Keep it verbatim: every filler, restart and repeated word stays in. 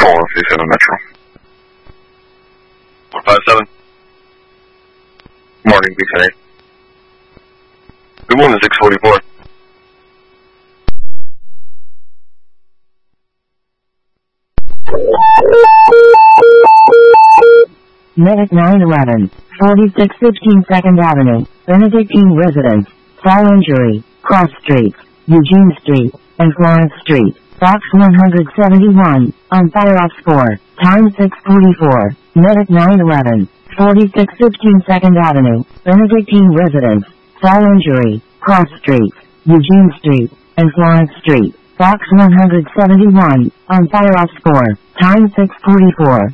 four six seven Metro. four five seven. Morning, B ten eight. Good morning, six forty-four. Medic nine eleven, forty-six fifteen second Avenue, Benedictine Residence, fall injury, Cross Street, Eugene Street, and Florence Street, box one seventy-one, on fire off score, time six forty-four, Medic nine eleven, forty-six fifteen second Avenue, Benedictine Residence, fall injury, Cross Street, Eugene Street, and Florence Street, box one seventy-one, on fire off score, time six forty-four.